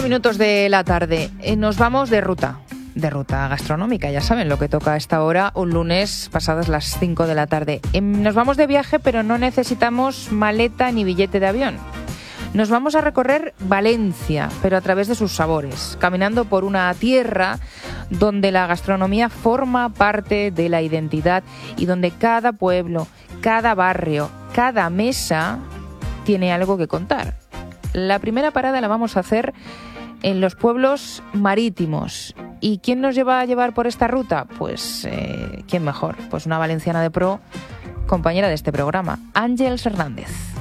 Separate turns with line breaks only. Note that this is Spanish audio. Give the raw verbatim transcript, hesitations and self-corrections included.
minutos de la tarde. Eh, nos vamos de ruta, de ruta gastronómica. Ya saben lo que toca a esta hora, un lunes pasadas las cinco de la tarde. Eh, nos vamos de viaje, pero no necesitamos maleta ni billete de avión. Nos vamos a recorrer Valencia, pero a través de sus sabores, caminando por una tierra donde la gastronomía forma parte de la identidad y donde cada pueblo, cada barrio, cada mesa tiene algo que contar. La primera parada la vamos a hacer en los pueblos marítimos. ¿Y quién nos lleva a llevar por esta ruta? Pues, eh, ¿quién mejor? Pues una valenciana de pro, compañera de este programa, Àngels Hernández.